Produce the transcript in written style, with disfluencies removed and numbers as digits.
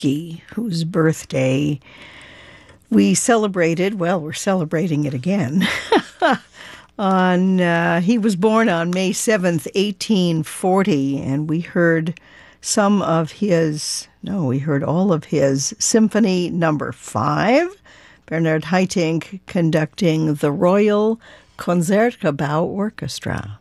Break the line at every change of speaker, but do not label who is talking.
whose birthday we celebrated. Well, we're celebrating it again. He was born on May 7th, 1840, and we heard all of his Symphony Number 5, Bernard Haitink conducting the Royal Concertgebouw Orchestra.